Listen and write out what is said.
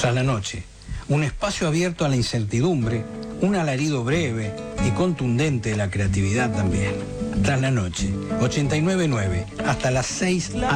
Tras la noche, un espacio abierto a la incertidumbre, un alarido breve y contundente de la creatividad también. Tras la noche, 89.9, hasta las 6